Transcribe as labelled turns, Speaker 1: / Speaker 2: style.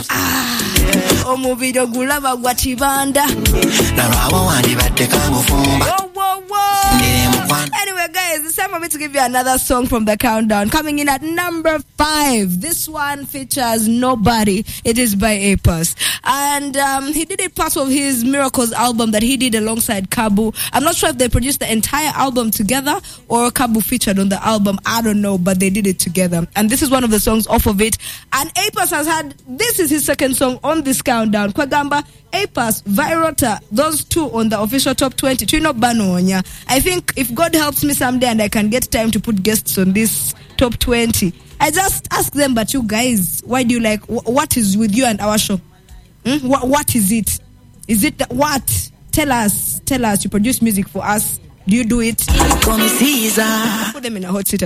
Speaker 1: Omuvido gulaba gwa kibanda. Anyway, guys, it's time for me to give you another song from the countdown. Coming in at number 5. This one features Nobody. It is by Apus. And he did it part of his Miracles album that he did alongside Kabu. I'm not sure if they produced the entire album together or Kabu featured on the album. I don't know, but they did it together. And this is one of the songs off of it. And Apus has had, this is his second song on this countdown. Kwagamba, Apus, Virota, those two on the official top 20. Chino Banonya. I think if God helps me someday and I can get time to put guests on this top 20, I just ask them, but you guys, why do you like, what is with you and our show? What is it? Is it what? Tell us. You produce music for us. Do you do it? Put them in a hot seat.